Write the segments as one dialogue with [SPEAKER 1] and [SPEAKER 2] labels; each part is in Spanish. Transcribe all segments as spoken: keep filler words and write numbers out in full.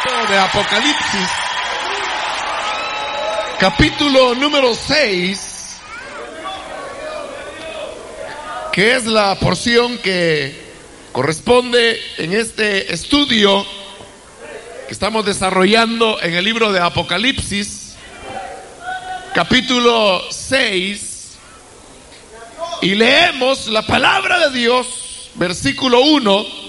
[SPEAKER 1] De Apocalipsis, capítulo número seis, que es la porción que corresponde en este estudio que estamos desarrollando en el libro de Apocalipsis, capítulo seis, y leemos la palabra de Dios, versículo uno.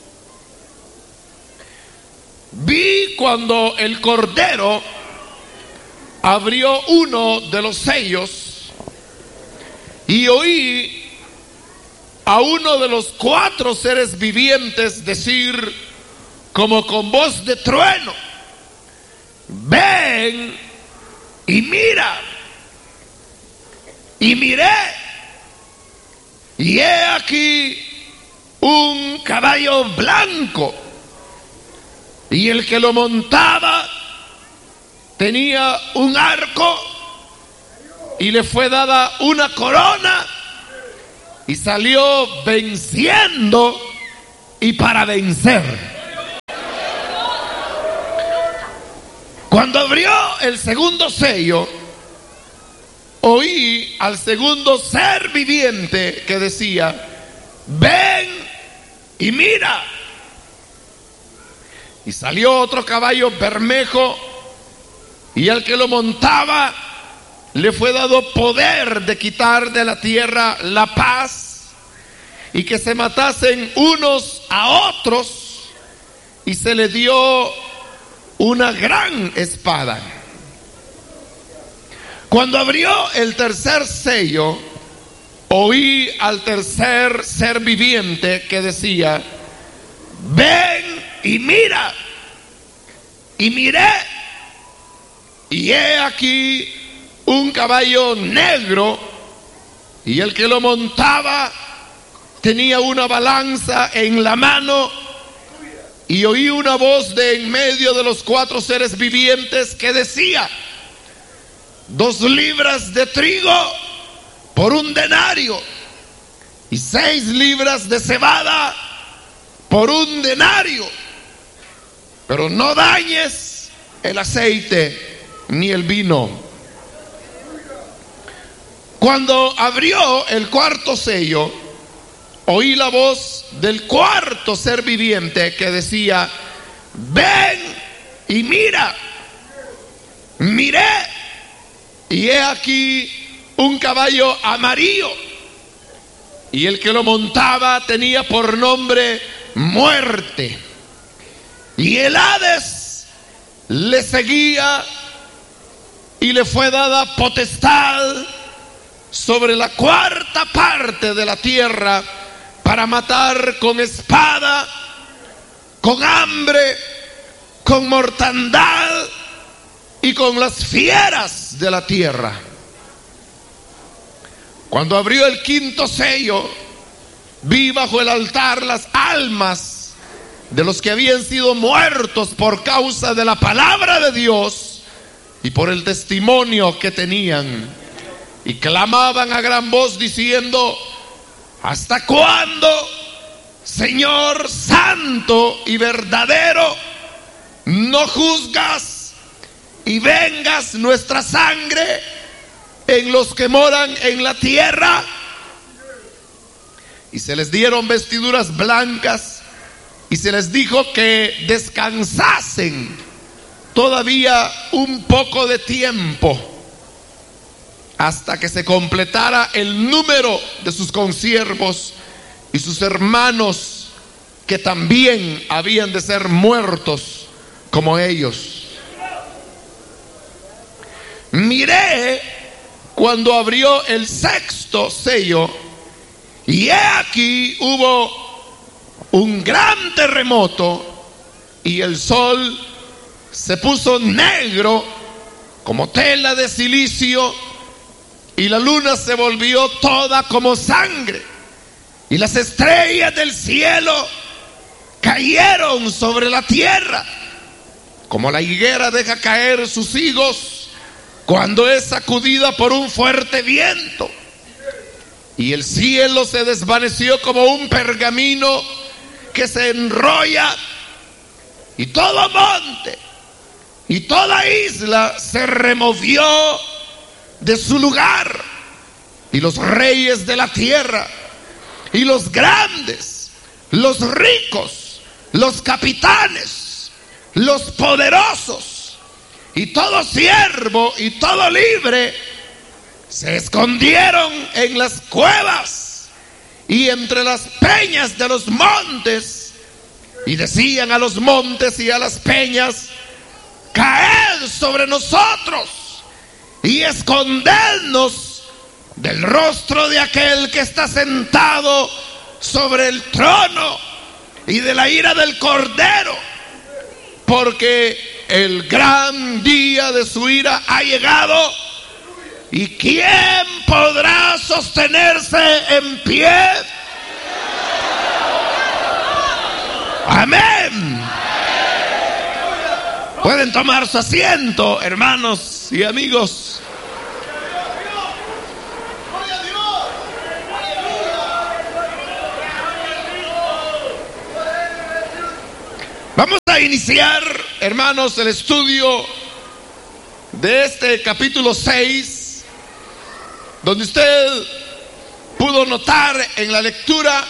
[SPEAKER 1] Vi cuando el Cordero abrió uno de los sellos y oí a uno de los cuatro seres vivientes decir como con voz de trueno: ven y mira. Y miré, y he aquí un caballo blanco, y el que lo montaba tenía un arco, y le fue dada una corona, y salió venciendo y para vencer. Cuando abrió el segundo sello, oí al segundo ser viviente que decía: ven y mira. Y salió otro caballo bermejo, y al que lo montaba le fue dado poder de quitar de la tierra la paz, y que se matasen unos a otros, y se le dio una gran espada. Cuando abrió el tercer sello, oí al tercer ser viviente que decía: ven y mira. Y miré, y he aquí un caballo negro, y el que lo montaba tenía una balanza en la mano, y oí una voz de en medio de los cuatro seres vivientes que decía: dos libras de trigo por un denario, y seis libras de cebada por un denario, pero no dañes el aceite ni el vino. Cuando abrió el cuarto sello, oí la voz del cuarto ser viviente que decía: ven y mira. Miré, y he aquí un caballo amarillo, y el que lo montaba tenía por nombre Muerte, y el Hades le seguía, y le fue dada potestad sobre la cuarta parte de la tierra para matar con espada, con hambre, con mortandad y con las fieras de la tierra. Cuando abrió el quinto sello, vi bajo el altar las almas de los que habían sido muertos por causa de la palabra de Dios y por el testimonio que tenían, y clamaban a gran voz diciendo: ¿hasta cuándo, Señor santo y verdadero, no juzgas y vengas nuestra sangre en los que moran en la tierra? Y se les dieron vestiduras blancas, y se les dijo que descansasen todavía un poco de tiempo, hasta que se completara el número de sus consiervos y sus hermanos, que también habían de ser muertos como ellos. Miré cuando abrió el sexto sello, y he aquí hubo un gran terremoto, y el sol se puso negro como tela de silicio, y la luna se volvió toda como sangre, y las estrellas del cielo cayeron sobre la tierra, como la higuera deja caer sus higos cuando es sacudida por un fuerte viento. Y el cielo se desvaneció como un pergamino que se enrolla, y todo monte y toda isla se removió de su lugar, y los reyes de la tierra y los grandes, los ricos, los capitanes, los poderosos y todo siervo y todo libre se escondieron en las cuevas y entre las peñas de los montes, y decían a los montes y a las peñas: caed sobre nosotros y escondednos del rostro de aquel que está sentado sobre el trono y de la ira del Cordero, porque el gran día de su ira ha llegado. ¿Y quién podrá sostenerse en pie? Amén. Pueden tomar su asiento, hermanos y amigos. Vamos a iniciar, hermanos, el estudio de este capítulo seis, donde usted pudo notar en la lectura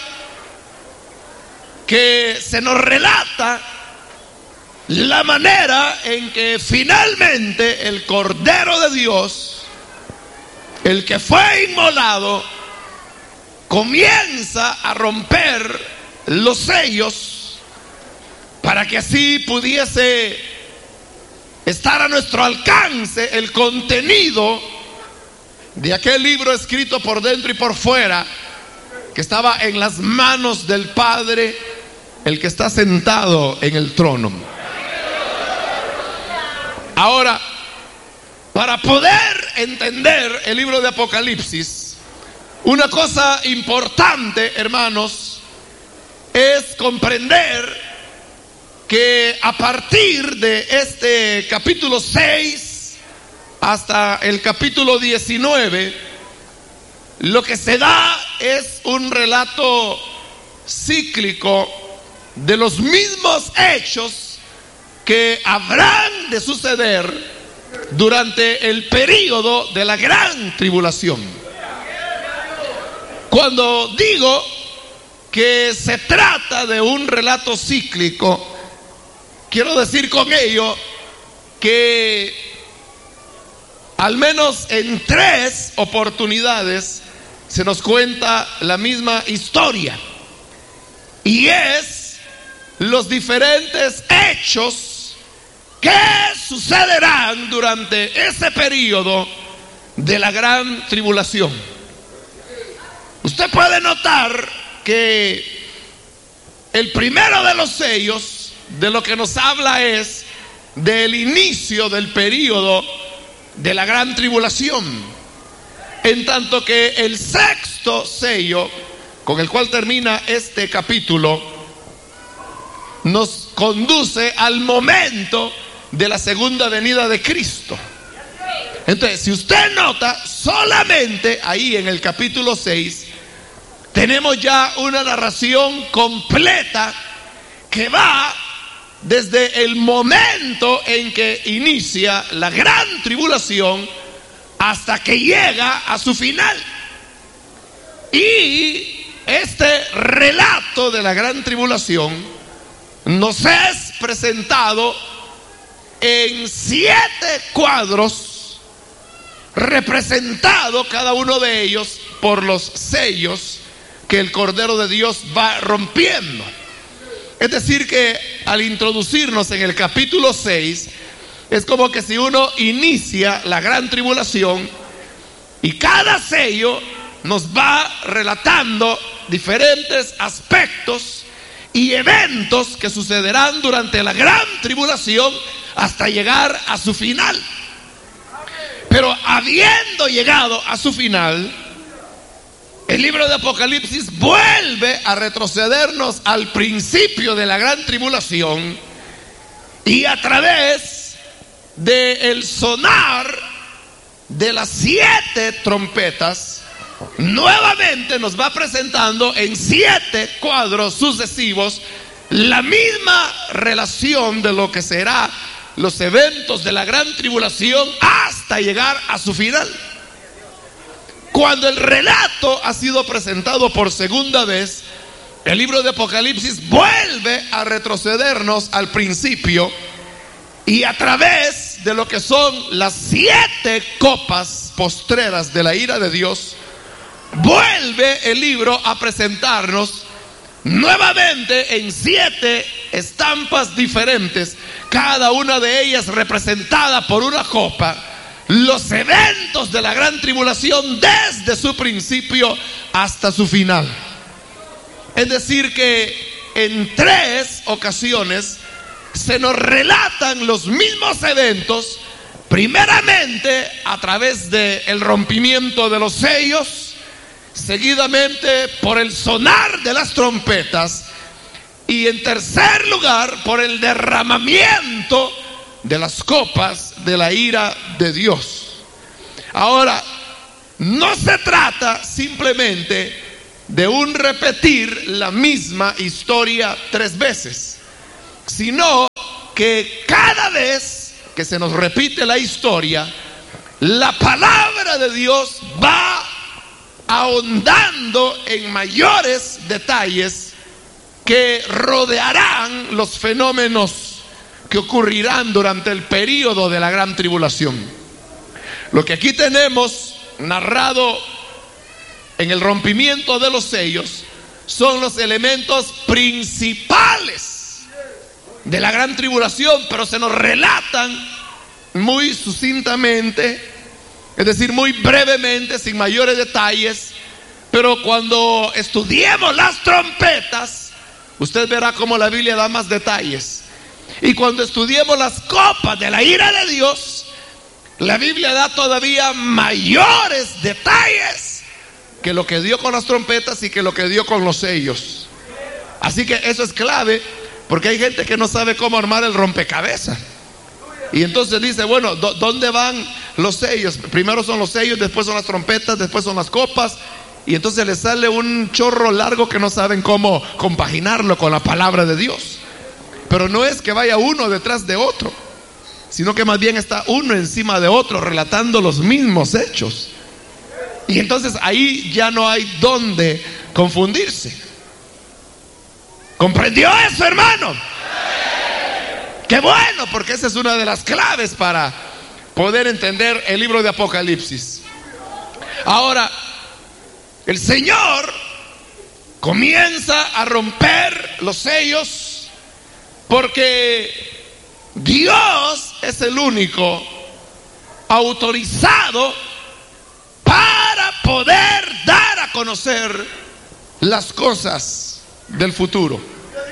[SPEAKER 1] que se nos relata la manera en que finalmente el Cordero de Dios, el que fue inmolado, comienza a romper los sellos para que así pudiese estar a nuestro alcance el contenido de aquel libro escrito por dentro y por fuera, que estaba en las manos del Padre, el que está sentado en el trono. Ahora, para poder entender el libro de Apocalipsis, una cosa importante, hermanos, es comprender que a partir de este capítulo seis hasta el capítulo diecinueve, lo que se da es un relato cíclico de los mismos hechos que habrán de suceder durante el período de la gran tribulación. Cuando digo que se trata de un relato cíclico, quiero decir con ello que al menos en tres oportunidades se nos cuenta la misma historia, y es los diferentes hechos que sucederán durante ese periodo de la gran tribulación. Usted puede notar que el primero de los sellos de lo que nos habla es del inicio del periodo de la gran tribulación, en tanto que el sexto sello, con el cual termina este capítulo, nos conduce al momento de la segunda venida de Cristo. Entonces, si usted nota, solamente ahí en el capítulo seis tenemos ya una narración completa que va desde el momento en que inicia la gran tribulación hasta que llega a su final. Y este relato de la gran tribulación nos es presentado en siete cuadros, representado cada uno de ellos por los sellos que el Cordero de Dios va rompiendo. Es decir que al introducirnos en el capítulo seis, es como que si uno inicia la gran tribulación y cada sello nos va relatando diferentes aspectos y eventos que sucederán durante la gran tribulación hasta llegar a su final. Pero habiendo llegado a su final, el libro de Apocalipsis vuelve a retrocedernos al principio de la gran tribulación, y a través del sonar de las siete trompetas nuevamente nos va presentando en siete cuadros sucesivos la misma relación de lo que será los eventos de la gran tribulación hasta llegar a su final. Cuando el relato ha sido presentado por segunda vez, el libro de Apocalipsis vuelve a retrocedernos al principio, y a través de lo que son las siete copas postreras de la ira de Dios, vuelve el libro a presentarnos nuevamente en siete estampas diferentes, cada una de ellas representada por una copa, los eventos de la gran tribulación desde su principio hasta su final. Es decir que en tres ocasiones se nos relatan los mismos eventos, primeramente a través del rompimiento de los sellos, seguidamente por el sonar de las trompetas, y en tercer lugar por el derramamiento de las copas de la ira de Dios. Ahora, no se trata simplemente de un repetir la misma historia tres veces, sino que cada vez que se nos repite la historia, la palabra de Dios va ahondando en mayores detalles que rodearán los fenómenos que ocurrirán durante el período de la gran tribulación. Lo que aquí tenemos narrado en el rompimiento de los sellos son los elementos principales de la gran tribulación, pero se nos relatan muy sucintamente, es decir, muy brevemente, sin mayores detalles. Pero cuando estudiemos las trompetas, usted verá cómo la Biblia da más detalles. Y cuando estudiemos las copas de la ira de Dios, la Biblia da todavía mayores detalles que lo que dio con las trompetas y que lo que dio con los sellos. Así que eso es clave, porque hay gente que no sabe cómo armar el rompecabezas. Y entonces dice, bueno, ¿dónde van los sellos? Primero son los sellos, después son las trompetas, después son las copas. Y entonces les sale un chorro largo que no saben cómo compaginarlo con la palabra de Dios. Pero no es que vaya uno detrás de otro, sino que más bien está uno encima de otro relatando los mismos hechos. Y entonces ahí ya no hay dónde confundirse. ¿Comprendió eso, hermano? ¡Qué bueno! Porque esa es una de las claves para poder entender el libro de Apocalipsis. Ahora, el Señor comienza a romper los sellos porque Dios es el único autorizado para poder dar a conocer las cosas del futuro.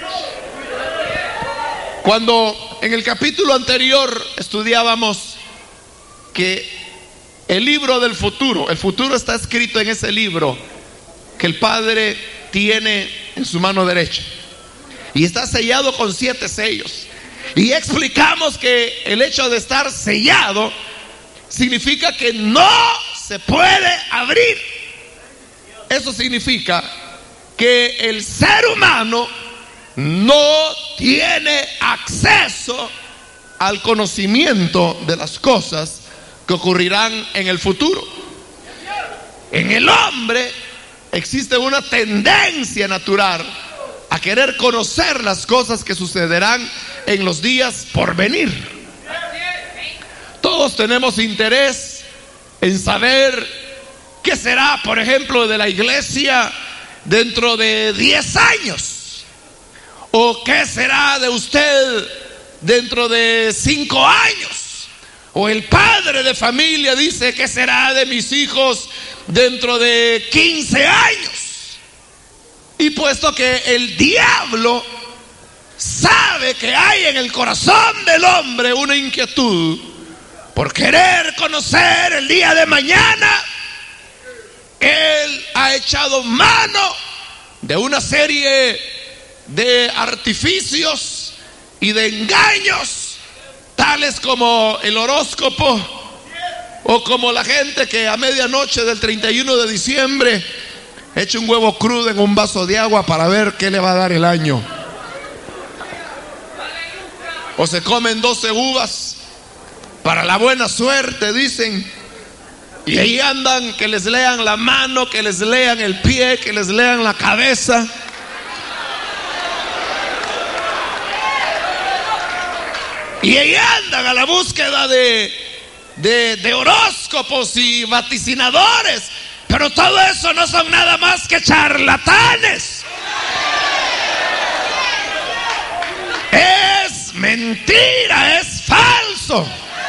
[SPEAKER 1] Cuando en el capítulo anterior estudiábamos que el libro del futuro, el futuro está escrito en ese libro que el Padre tiene en su mano derecha y está sellado con siete sellos. Y explicamos que el hecho de estar sellado significa que no se puede abrir. Eso significa que el ser humano no tiene acceso al conocimiento de las cosas que ocurrirán en el futuro. En el hombre existe una tendencia natural a querer conocer las cosas que sucederán en los días por venir. Todos tenemos interés en saber qué será, por ejemplo, de la iglesia dentro de diez años, o qué será de usted dentro de cinco años, o el padre de familia dice qué será de mis hijos dentro de quince años. Y puesto que el diablo sabe que hay en el corazón del hombre una inquietud por querer conocer el día de mañana, él ha echado mano de una serie de artificios y de engaños, tales como el horóscopo, o como la gente que a medianoche del treinta y uno de diciembre echa un huevo crudo en un vaso de agua para ver qué le va a dar el año. o se comen doce uvas para la buena suerte, dicen. Y ahí andan, que les lean la mano, que les lean el pie, que les lean la cabeza. Y ahí andan a la búsqueda de, de, de horóscopos y vaticinadores. Pero todo eso no son nada más que charlatanes. Es mentira, es falso.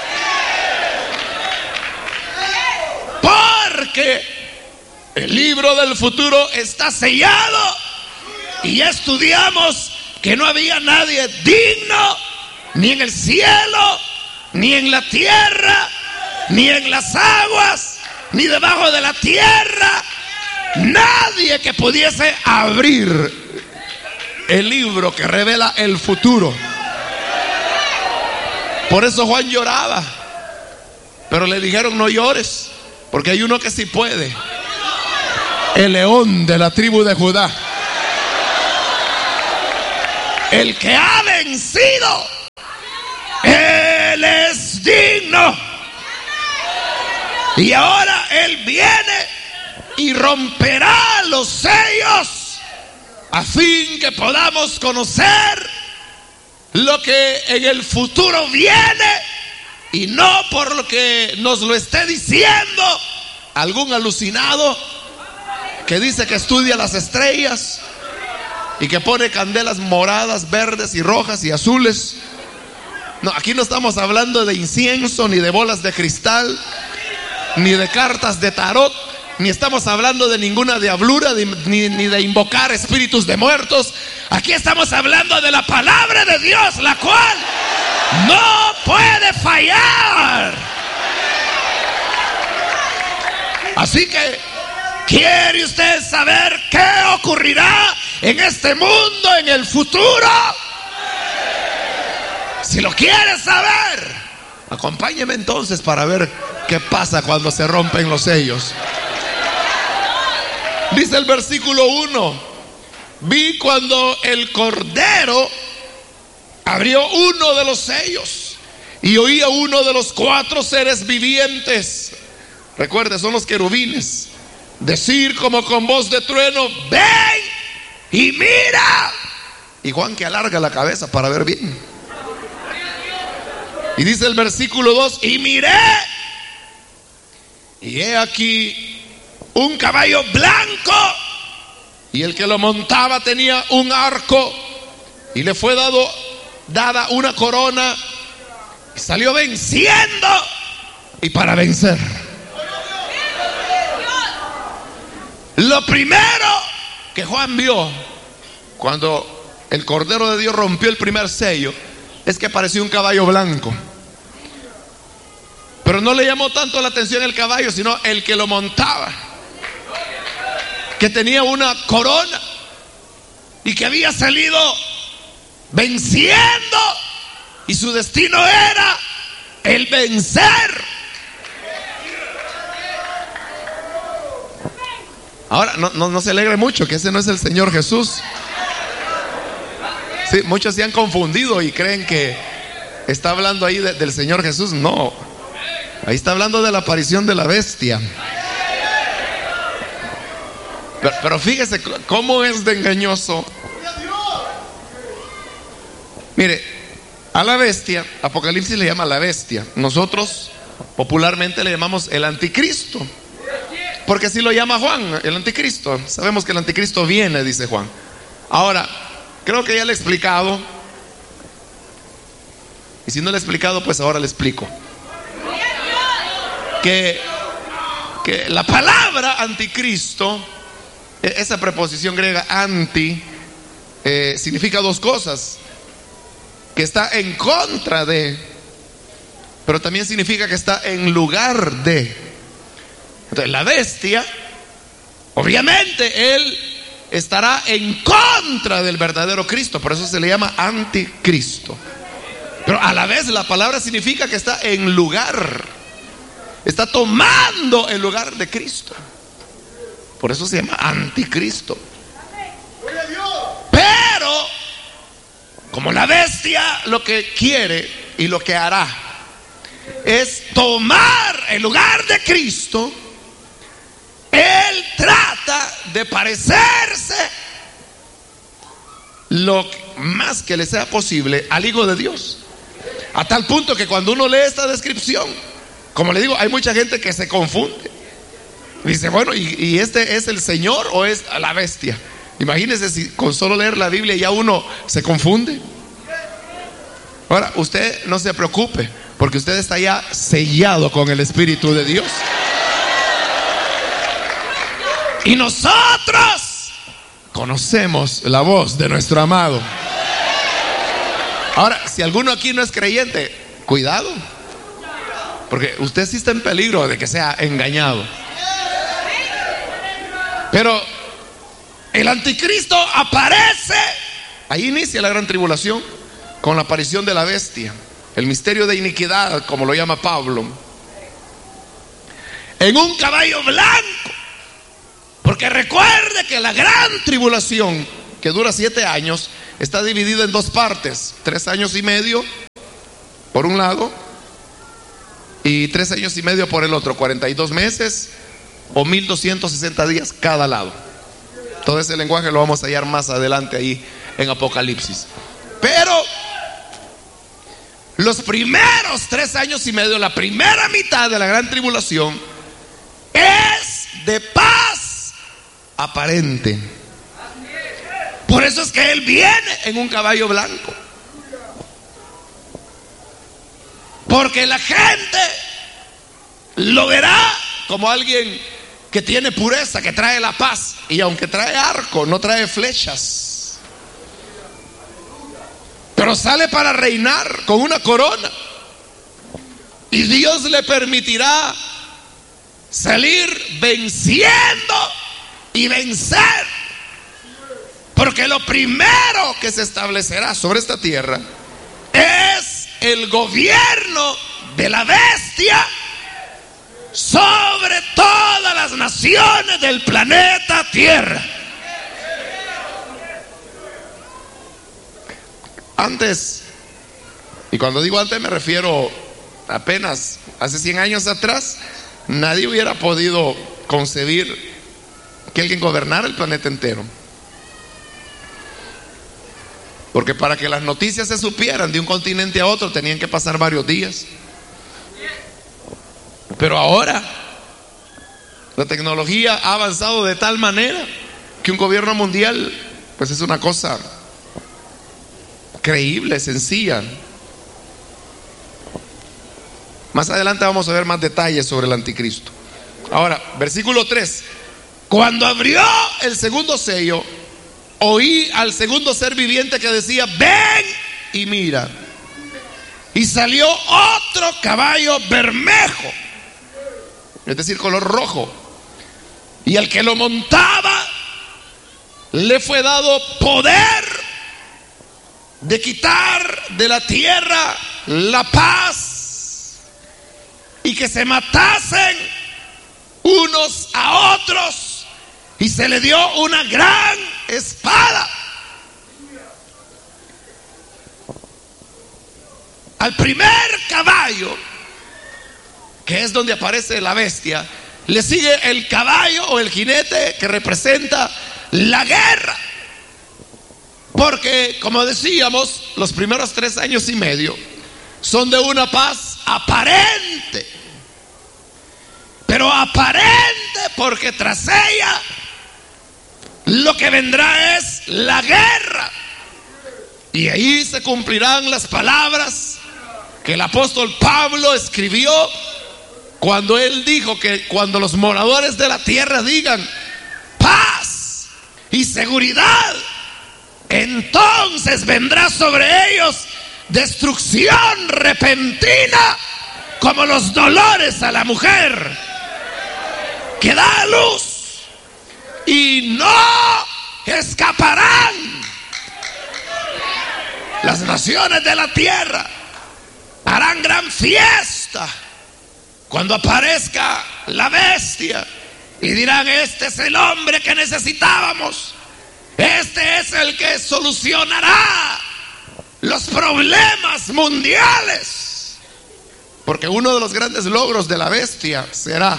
[SPEAKER 1] Porque el libro del futuro está sellado y ya estudiamos que no había nadie digno, ni en el cielo, ni en la tierra, ni en las aguas, ni debajo de la tierra, nadie que pudiese abrir el libro que revela el futuro. Por eso Juan lloraba, pero le dijeron: no llores, porque hay uno que sí puede, el león de la tribu de Judá, el que ha vencido. Él es digno. Y ahora Él viene y romperá los sellos, a fin que podamos conocer lo que en el futuro viene, y no por lo que nos lo esté diciendo algún alucinado que dice que estudia las estrellas y que pone candelas moradas, verdes y rojas y azules. No, aquí no estamos hablando de incienso, ni de bolas de cristal, ni de cartas de tarot, ni estamos hablando de ninguna diablura, ni, ni de invocar espíritus de muertos. Aquí estamos hablando de la palabra de Dios, la cual no puede fallar. Así que, ¿quiere usted saber qué ocurrirá en este mundo en el futuro? Si lo quiere saber, acompáñeme entonces para ver qué pasa cuando se rompen los sellos. Dice el versículo uno: vi cuando el Cordero abrió uno de los sellos y oí a uno de los cuatro seres vivientes, recuerde, son los querubines, decir como con voz de trueno: ven y mira. Y Juan que alarga la cabeza para ver bien. Y dice el versículo dos: y miré, y he aquí un caballo blanco, y el que lo montaba tenía un arco, y le fue dado, dada una corona, y salió venciendo y para vencer. Lo primero que Juan vio cuando el Cordero de Dios rompió el primer sello es que apareció un caballo blanco. Pero no le llamó tanto la atención el caballo, sino el que lo montaba, que tenía una corona y que había salido venciendo, y su destino era el vencer. Ahora, no, no, no se alegre mucho, que ese no es el Señor Jesús. Sí, muchos se han confundido y creen que está hablando ahí de, del Señor Jesús. No, ahí está hablando de la aparición de la bestia. Pero, pero fíjese cómo es de engañoso. Mire, a la bestia, Apocalipsis le llama la bestia. Nosotros popularmente le llamamos el anticristo, porque así lo llama Juan, el anticristo. Sabemos que el anticristo viene, dice Juan. Ahora, creo que ya le he explicado, y si no le he explicado, pues ahora le explico. Que, que la palabra anticristo, esa preposición griega anti, eh, significa dos cosas: que está en contra de, pero también significa que está en lugar de. Entonces la bestia, obviamente él estará en contra del verdadero Cristo, por eso se le llama anticristo. Pero a la vez la palabra significa que está en lugar, está tomando el lugar de Cristo, por eso se llama anticristo. Pero como la bestia lo que quiere y lo que hará es tomar el lugar de Cristo, él trata de parecerse lo más que le sea posible al Hijo de Dios, a tal punto que cuando uno lee esta descripción, como le digo, hay mucha gente que se confunde. Dice, bueno, ¿y, y este es el Señor o es la bestia? Imagínese si con solo leer la Biblia ya uno se confunde. Ahora, usted no se preocupe, porque usted está ya sellado con el Espíritu de Dios. Y nosotros conocemos la voz de nuestro amado. Ahora, si alguno aquí no es creyente, cuidado, porque usted sí está en peligro de que sea engañado. Pero el anticristo aparece, ahí inicia la gran tribulación, con la aparición de la bestia, el misterio de iniquidad, como lo llama Pablo, en un caballo blanco. Porque recuerde que la gran tribulación, que dura siete años, está dividida en dos partes: tres años y medio por un lado y tres años y medio por el otro, cuarenta y dos meses o mil doscientos sesenta días cada lado. Todo ese lenguaje lo vamos a hallar más adelante ahí en Apocalipsis. Pero los primeros tres años y medio, la primera mitad de la gran tribulación, es de paz aparente. Por eso es que él viene en un caballo blanco, porque la gente lo verá como alguien que tiene pureza, que trae la paz. Y aunque trae arco, no trae flechas, pero sale para reinar con una corona. Y Dios le permitirá salir venciendo y vencer, porque lo primero que se establecerá sobre esta tierra es el gobierno de la bestia sobre todas las naciones del planeta Tierra. Antes, y cuando digo antes me refiero apenas hace cien años atrás, nadie hubiera podido concebir que alguien gobernara el planeta entero. Porque para que las noticias se supieran de un continente a otro tenían que pasar varios días. Pero ahora la tecnología ha avanzado de tal manera que un gobierno mundial pues es una cosa creíble, sencilla. Más adelante vamos a ver más detalles sobre el anticristo. Ahora, versículo tres: cuando abrió el segundo sello, oí al segundo ser viviente que decía: ven y mira. Y salió otro caballo bermejo, es decir, color rojo, y al que lo montaba le fue dado poder de quitar de la tierra la paz, y que se matasen unos a otros, y se le dio una gran espada. Al primer caballo, que es donde aparece la bestia, le sigue el caballo o el jinete que representa la guerra. Porque, como decíamos, los primeros tres años y medio son de una paz aparente. Pero aparente porque tras ella lo que vendrá es la guerra. Y ahí se cumplirán las palabras que el apóstol Pablo escribió cuando él dijo que cuando los moradores de la tierra digan paz y seguridad, entonces vendrá sobre ellos destrucción repentina, como los dolores a la mujer que da a luz, y no escaparán las naciones de la tierra. Harán gran fiesta cuando aparezca la bestia y dirán: este es el hombre que necesitábamos, este es el que solucionará los problemas mundiales. Porque uno de los grandes logros de la bestia será,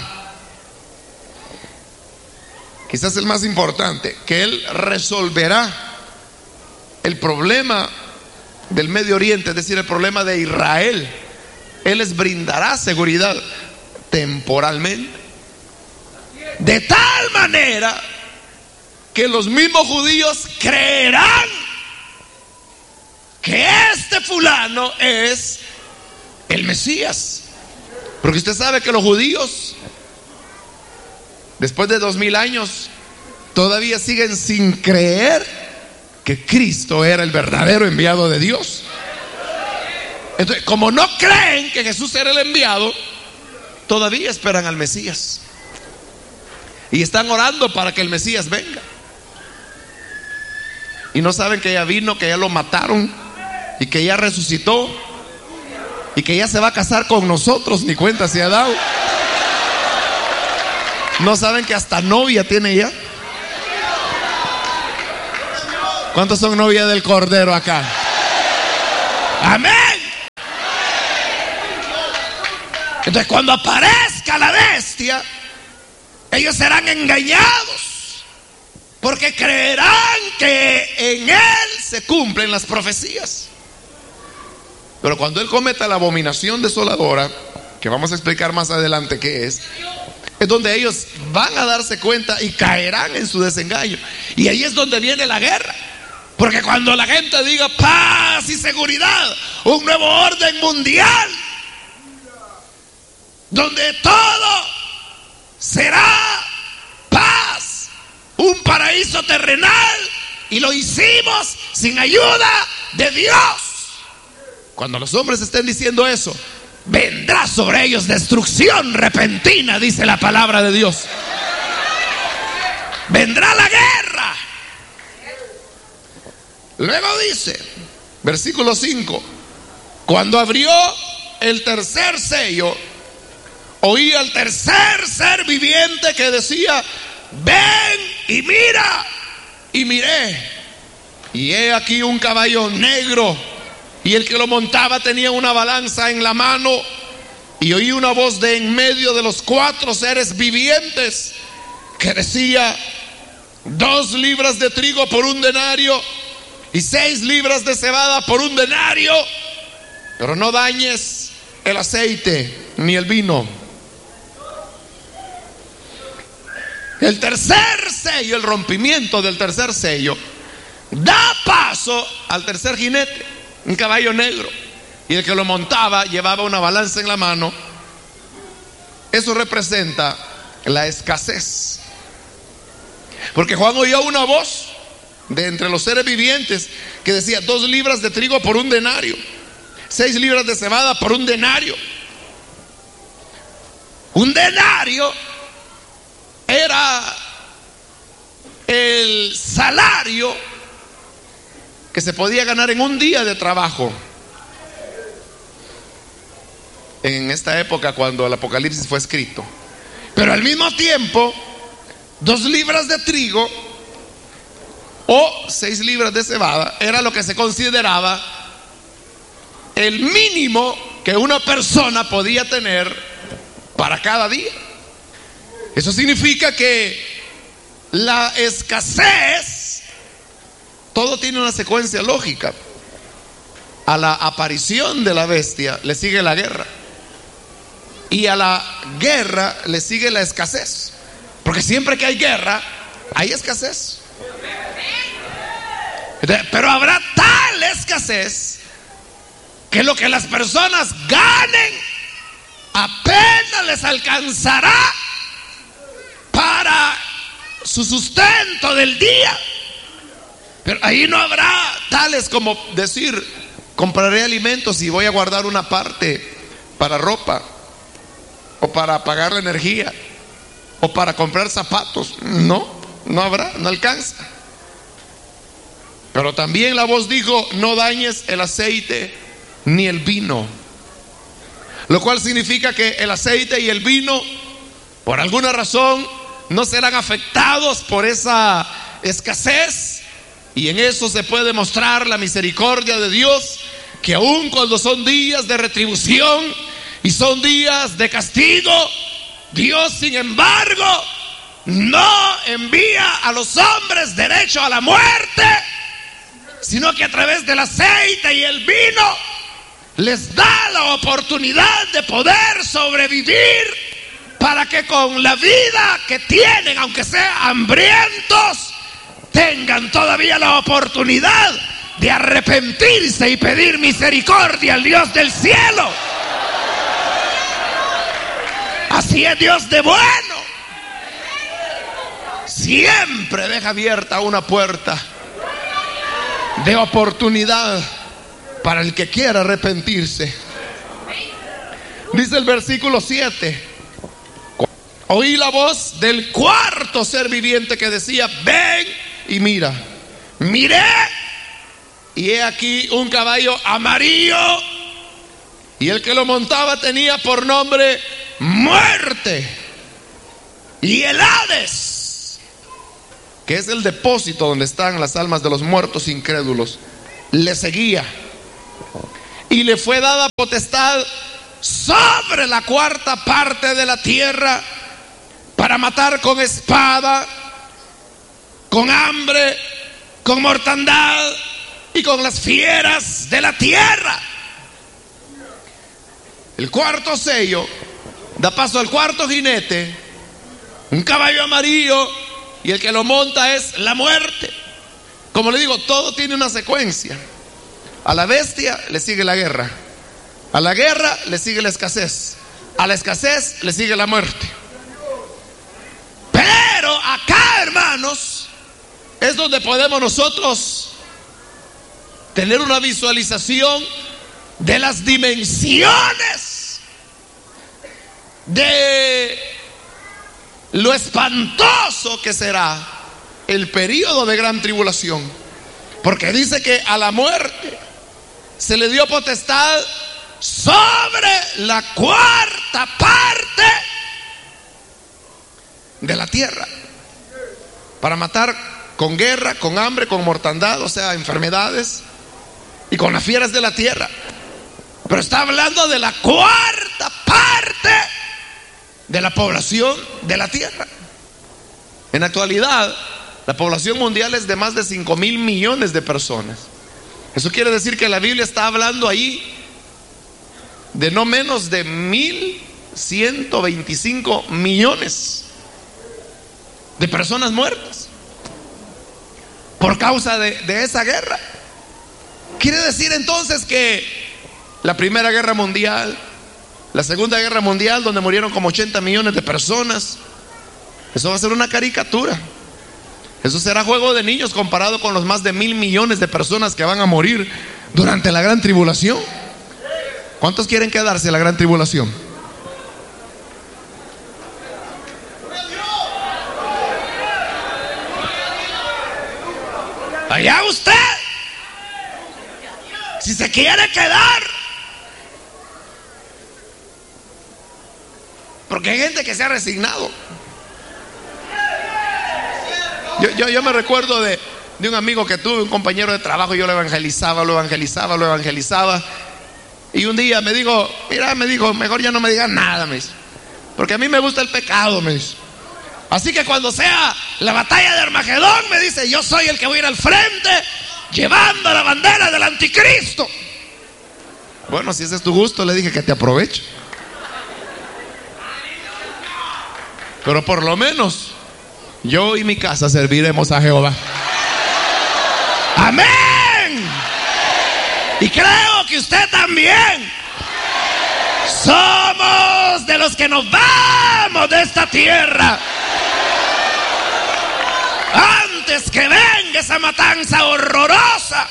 [SPEAKER 1] quizás el más importante, que él resolverá el problema del Medio Oriente, es decir, el problema de Israel. Él les brindará seguridad temporalmente, de tal manera que los mismos judíos creerán que este fulano es el Mesías. Porque usted sabe que los judíos, después de dos mil años, todavía siguen sin creer que Cristo era el verdadero enviado de Dios. Entonces, como no creen que Jesús era el enviado, todavía esperan al Mesías y están orando para que el Mesías venga. Y no saben que ya vino, que ya lo mataron y que ya resucitó y que ya se va a casar con nosotros, ni cuenta se ha dado. No saben que hasta novia tiene ya. ¿Cuántos son novia del Cordero acá? Amén. Entonces, cuando aparezca la bestia, ellos serán engañados, porque creerán que en él se cumplen las profecías. Pero cuando él cometa la abominación desoladora, que vamos a explicar más adelante qué es, es donde ellos van a darse cuenta y caerán en su desengaño. Y ahí es donde viene la guerra. Porque cuando la gente diga paz y seguridad, un nuevo orden mundial, donde todo será paz, un paraíso terrenal, y lo hicimos sin ayuda de Dios. Cuando los hombres estén diciendo eso, vendrá sobre ellos destrucción repentina, dice la palabra de Dios. Vendrá la guerra. Luego dice, versículo cinco: cuando abrió el tercer sello, oí al tercer ser viviente que decía: ven y mira. Y miré, y he aquí un caballo negro, y el que lo montaba tenía una balanza en la mano. Y oí una voz de en medio de los cuatro seres vivientes que decía: dos libras de trigo por un denario, y seis libras de cebada por un denario, pero no dañes el aceite ni el vino. El tercer sello, el rompimiento del tercer sello, da paso al tercer jinete, un caballo negro, y el que lo montaba llevaba una balanza en la mano. Eso representa la escasez, porque Juan oyó una voz de entre los seres vivientes que decía: dos libras de trigo por un denario, seis libras de cebada por un denario. Un denario era el salario que se podía ganar en un día de trabajo en esta época cuando el Apocalipsis fue escrito. Pero al mismo tiempo, dos libras de trigo o seis libras de cebada era lo que se consideraba el mínimo que una persona podía tener para cada día. Eso significa que la escasez, todo tiene una secuencia lógica. A la aparición de la bestia le sigue la guerra, y a la guerra le sigue la escasez, porque siempre que hay guerra hay escasez. Pero habrá tal escasez que lo que las personas ganen apenas les alcanzará para su sustento del día. Pero ahí no habrá tales como decir: compraré alimentos y voy a guardar una parte para ropa, o para pagar la energía, o para comprar zapatos. No, no habrá, no alcanza. Pero también la voz dijo: no dañes el aceite ni el vino. Lo cual significa que el aceite y el vino, por alguna razón, no serán afectados por esa escasez, Y en eso se puede mostrar la misericordia de Dios, que aun cuando son días de retribución y son días de castigo, Dios, sin embargo, no envía a los hombres derecho a la muerte, sino que a través del aceite y el vino les da la oportunidad de poder sobrevivir, para que con la vida que tienen, aunque sean hambrientos, tengan todavía la oportunidad de arrepentirse y pedir misericordia al Dios del cielo. Así es Dios de bueno. Siempre deja abierta una puerta de oportunidad para el que quiera arrepentirse. Dice el versículo siete: oí la voz del cuarto ser viviente que decía: ven y mira. Miré, y he aquí un caballo amarillo, y el que lo montaba tenía por nombre Muerte, y el Hades, que es el depósito donde están las almas de los muertos incrédulos, le seguía, y le fue dada potestad sobre la cuarta parte de la tierra, para matar con espada, con hambre, con mortandad y con las fieras de la tierra. El cuarto sello da paso al cuarto jinete, un caballo amarillo, y el que lo monta es la muerte. Como le digo, todo tiene una secuencia. A la bestia le sigue la guerra, a la guerra le sigue la escasez, a la escasez le sigue la muerte. Pero acá, hermanos, es donde podemos nosotros tener una visualización de las dimensiones de lo espantoso que será el periodo de gran tribulación. Porque dice que a la muerte se le dio potestad sobre la cuarta parte de la tierra, para matar con guerra, con hambre, con mortandad, o sea, enfermedades, y con las fieras de la tierra. Pero está hablando de la cuarta parte de la población de la tierra. En la actualidad, la población mundial es de más de cinco mil millones de personas. Eso quiere decir que la Biblia está hablando ahí de no menos de mil ciento veinticinco millones de personas muertas por causa de, de esa guerra. Quiere decir entonces que la Primera Guerra Mundial, la Segunda Guerra Mundial, donde murieron como ochenta millones de personas, eso va a ser una caricatura. Eso será juego de niños comparado con los más de mil millones de personas que van a morir durante la gran tribulación. ¿Cuántos quieren quedarse en la gran tribulación? Allá usted, si se quiere quedar. Porque hay gente que se ha resignado. Yo, yo, yo me recuerdo de, de un amigo que tuve, un compañero de trabajo. Yo lo evangelizaba, lo evangelizaba, lo evangelizaba. Y un día me dijo, mira, me dijo, mejor ya no me digas nada, me dice, porque a mí me gusta el pecado, me dice. Así que cuando sea la batalla de Armagedón, me dice, yo soy el que voy a ir al frente llevando la bandera del anticristo. Bueno, si ese es tu gusto, le dije que te aprovecho. Pero por lo menos yo y mi casa serviremos a Jehová. Amén. Y creo que usted también. Somos de los que nos vamos de esta tierra antes que venga esa matanza horrorosa.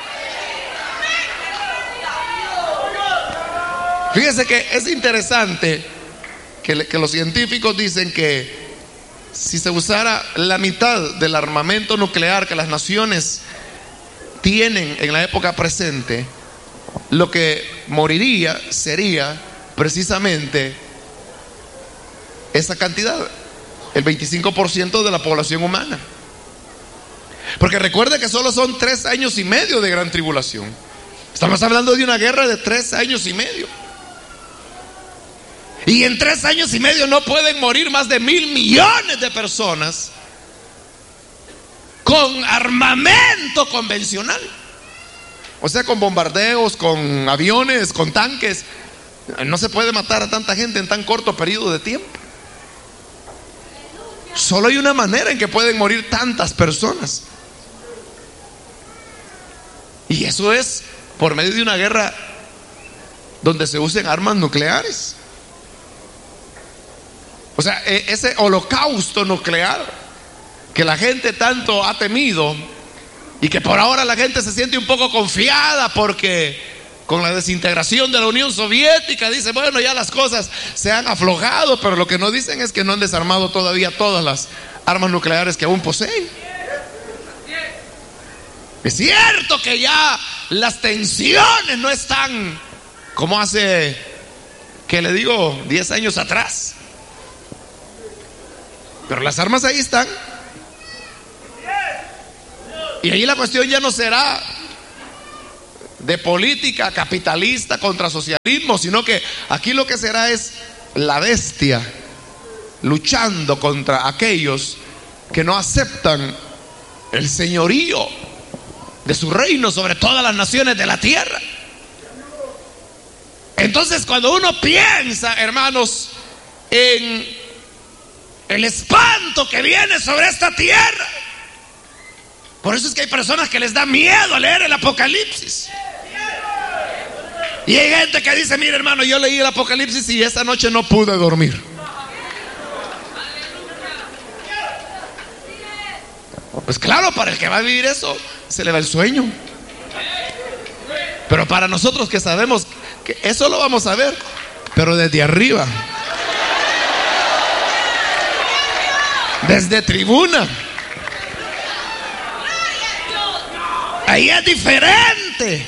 [SPEAKER 1] Fíjese que es interesante que, que los científicos dicen que si se usara la mitad del armamento nuclear que las naciones tienen en la época presente, lo que moriría sería precisamente esa cantidad, el veinticinco por ciento de la población humana. Porque recuerde que solo son tres años y medio de gran tribulación. Estamos hablando de una guerra de tres años y medio. Y en tres años y medio no pueden morir más de mil millones de personas con armamento convencional. O sea, con bombardeos, con aviones, con tanques. No se puede matar a tanta gente en tan corto periodo de tiempo. Solo hay una manera en que pueden morir tantas personas. Y eso es por medio de una guerra donde se usen armas nucleares. O sea, ese holocausto nuclear que la gente tanto ha temido y que por ahora la gente se siente un poco confiada porque con la desintegración de la Unión Soviética dice, bueno, ya las cosas se han aflojado, pero lo que no dicen es que no han desarmado todavía todas las armas nucleares que aún poseen. Es cierto que ya las tensiones no están como hace, que le digo, diez años atrás, pero las armas ahí están. Y ahí la cuestión ya no será de política capitalista contra socialismo, sino que aquí lo que será es la bestia luchando contra aquellos que no aceptan el señorío de su reino sobre todas las naciones de la tierra. Entonces, cuando uno piensa, hermanos, en el espanto que viene sobre esta tierra, por eso es que hay personas que les da miedo leer el Apocalipsis. Y hay gente que dice, mire hermano, yo leí el Apocalipsis y esta noche no pude dormir. Pues claro, para el que va a vivir eso, se le va el sueño. Pero para nosotros que sabemos que eso lo vamos a ver, pero desde arriba, desde tribuna, ahí es diferente.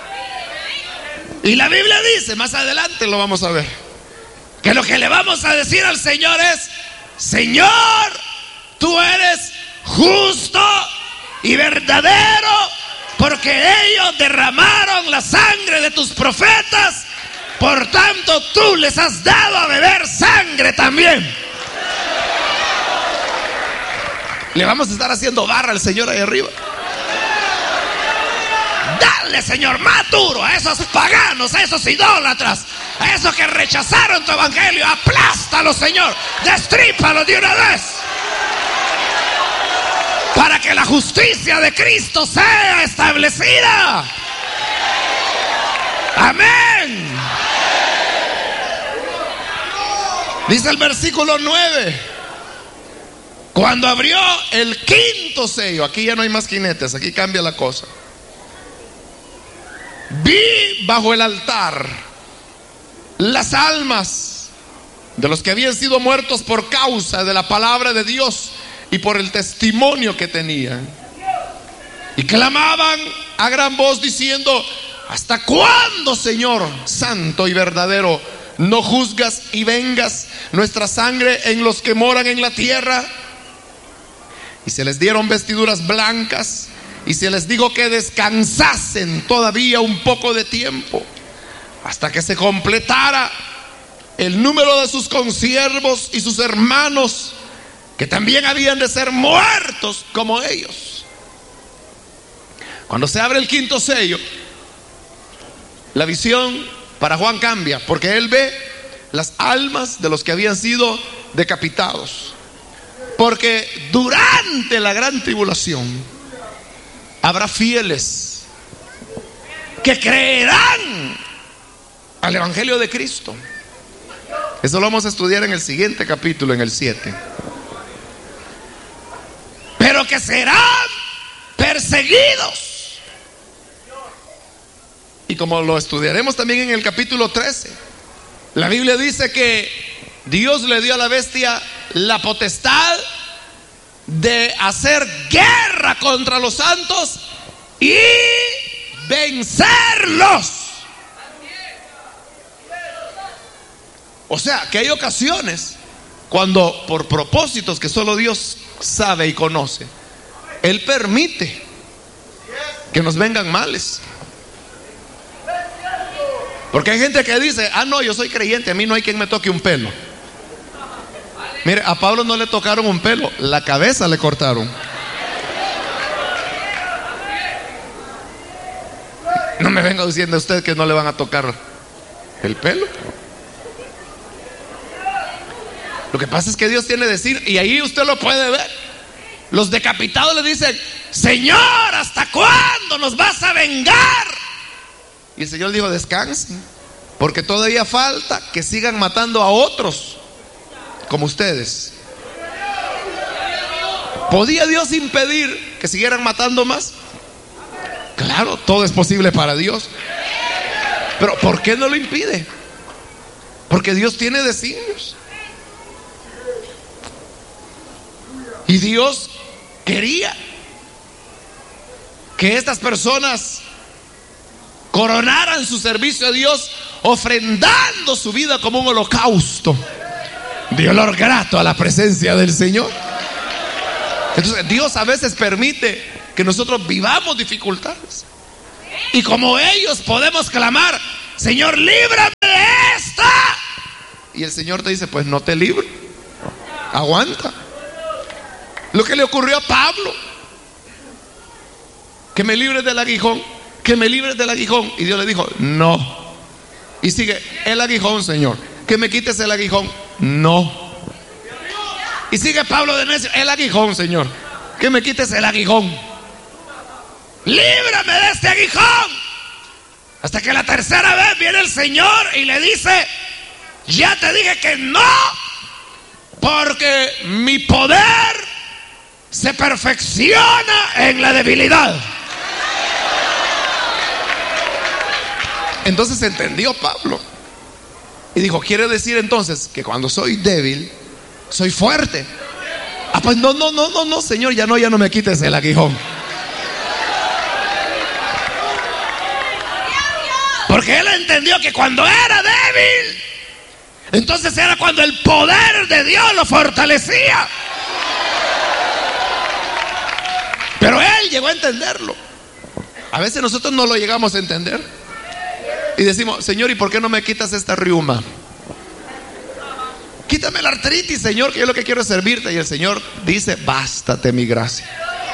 [SPEAKER 1] Y la Biblia dice, más adelante lo vamos a ver, que lo que le vamos a decir al Señor es, Señor, tú eres justo y verdadero, porque ellos derramaron la sangre de tus profetas, por tanto tú les has dado a beber sangre también. Le vamos a estar haciendo barra al Señor ahí arriba. Dale, Señor, más duro a esos paganos, a esos idólatras, a esos que rechazaron tu evangelio. Aplástalos, Señor, destrípalos de una vez, para que la justicia de Cristo sea establecida. Amén. Dice el versículo nueve: cuando abrió el quinto sello, aquí ya no hay más jinetes, aquí cambia la cosa. Vi bajo el altar las almas de los que habían sido muertos por causa de la palabra de Dios y por el testimonio que tenían, y clamaban a gran voz diciendo: ¿hasta cuándo, Señor santo y verdadero, no juzgas y vengas nuestra sangre en los que moran en la tierra? Y se les dieron vestiduras blancas, y se les dijo que descansasen todavía un poco de tiempo, hasta que se completara el número de sus consiervos y sus hermanos, que también habían de ser muertos como ellos. Cuando se abre el quinto sello, la visión para Juan cambia, porque él ve las almas de los que habían sido decapitados. Porque durante la gran tribulación habrá fieles que creerán al evangelio de Cristo. Eso lo vamos a estudiar en el siguiente capítulo, en el siete. Pero que serán perseguidos. Y como lo estudiaremos también en el capítulo trece, la Biblia dice que Dios le dio a la bestia la potestad de hacer guerra contra los santos y vencerlos. O sea, que hay ocasiones cuando, por propósitos que solo Dios sabe y conoce, Él permite que nos vengan males. Porque hay gente que dice: ah, no, yo soy creyente, a mí no hay quien me toque un pelo. Mire, a Pablo no le tocaron un pelo, la cabeza le cortaron. No me venga diciendo usted que no le van a tocar el pelo. Lo que pasa es que Dios tiene que decir, y ahí usted lo puede ver. Los decapitados le dicen: Señor, ¿hasta cuándo nos vas a vengar? Y el Señor dijo: descansen, porque todavía falta que sigan matando a otros como ustedes. ¿Podía Dios impedir que siguieran matando más? Claro, todo es posible para Dios. Pero ¿por qué no lo impide? Porque Dios tiene designios. Y Dios quería que estas personas coronaran su servicio a Dios ofrendando su vida como un holocausto de olor grato a la presencia del Señor. Entonces Dios a veces permite que nosotros vivamos dificultades, y como ellos podemos clamar: Señor, líbrame de esta. Y el Señor te dice: pues no te libro, aguanta. Lo que le ocurrió a Pablo: que me libres del aguijón, que me libres del aguijón. Y Dios le dijo: no. Y sigue: el aguijón, Señor, que me quites el aguijón. No. Y sigue Pablo de necio: el aguijón, Señor, que me quites el aguijón. Líbrame de este aguijón. Hasta que la tercera vez viene el Señor y le dice: ya te dije que no, porque mi poder se perfecciona en la debilidad. Entonces entendió Pablo y dijo: quiere decir entonces que cuando soy débil, soy fuerte. Ah, pues no, no, no, no, no, Señor, ya no, ya no me quites el aguijón. Porque él entendió que cuando era débil, entonces era cuando el poder de Dios lo fortalecía. Pero él llegó a entenderlo. A veces nosotros no lo llegamos a entender y decimos: Señor, ¿y por qué no me quitas esta riuma? Quítame la artritis, Señor, que yo lo que quiero es servirte. Y el Señor dice: bástate mi gracia.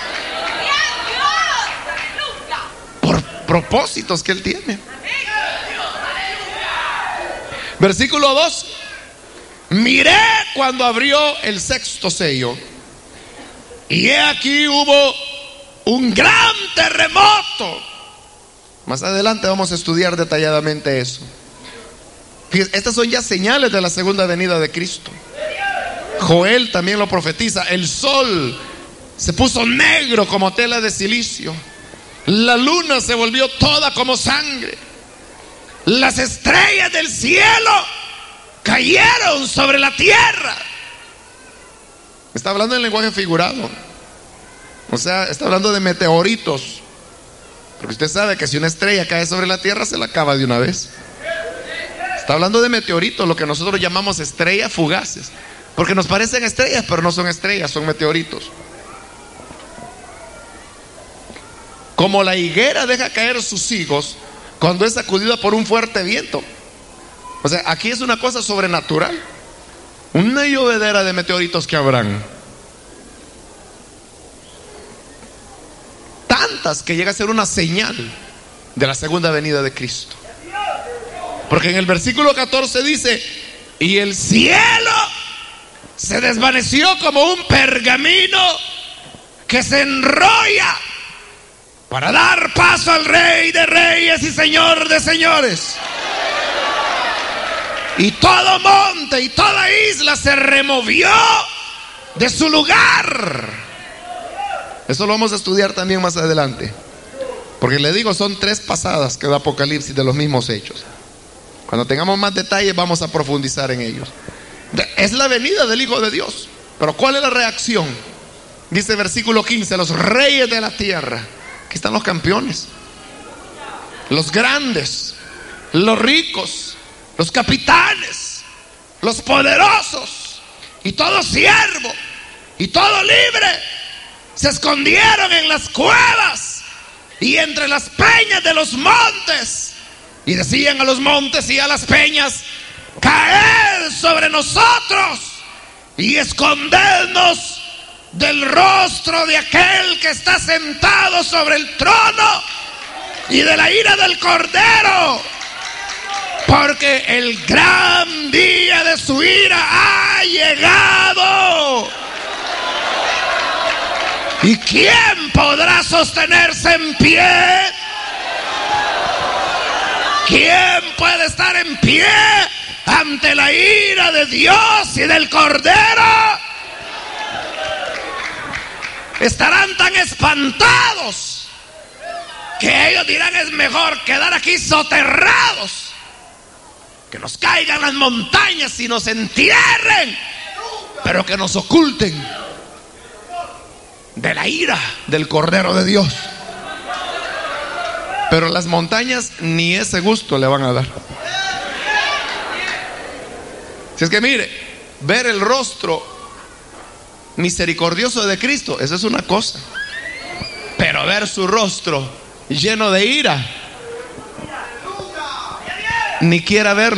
[SPEAKER 1] Por propósitos que Él tiene. Versículo dos: miré cuando abrió el sexto sello, y he aquí hubo un gran terremoto. Más adelante vamos a estudiar detalladamente eso. Fíjense, estas son ya señales de la segunda venida de Cristo. Joel también lo profetiza. El sol se puso negro como tela de silicio. La luna se volvió toda como sangre. Las estrellas del cielo cayeron sobre la tierra. Está hablando en lenguaje figurado. O sea, está hablando de meteoritos. Porque usted sabe que si una estrella cae sobre la tierra, se la acaba de una vez. Está hablando de meteoritos, lo que nosotros llamamos estrellas fugaces. Porque nos parecen estrellas, pero no son estrellas, son meteoritos. Como la higuera deja caer sus higos cuando es sacudida por un fuerte viento. O sea, aquí es una cosa sobrenatural. Una llovedera de meteoritos que habrán. Tantas que llega a ser una señal de la segunda venida de Cristo. Porque en el versículo catorce dice: y el cielo se desvaneció como un pergamino que se enrolla para dar paso al Rey de Reyes y Señor de Señores. Y todo monte y toda isla se removió de su lugar. Eso lo vamos a estudiar también más adelante. Porque le digo, son tres pasadas que da Apocalipsis de los mismos hechos. Cuando tengamos más detalles vamos a profundizar en ellos. Es la venida del Hijo de Dios. Pero ¿cuál es la reacción? Dice versículo quince: los reyes de la tierra. Aquí están los campeones, los grandes, los ricos, los capitanes, los poderosos, y todo siervo y todo libre se escondieron en las cuevas y entre las peñas de los montes, y decían a los montes y a las peñas: caed sobre nosotros y escondednos del rostro de aquel que está sentado sobre el trono y de la ira del Cordero, porque el gran día de su ira ha llegado. ¿Y quién podrá sostenerse en pie? ¿Quién puede estar en pie ante la ira de Dios y del Cordero? Estarán tan espantados que ellos dirán: es mejor quedar aquí soterrados, que nos caigan las montañas y nos entierren, pero que nos oculten de la ira del Cordero de Dios. Pero las montañas ni ese gusto le van a dar. Si es que mire, ver el rostro misericordioso de Cristo, eso es una cosa, pero ver su rostro lleno de ira, ni quiera verlo.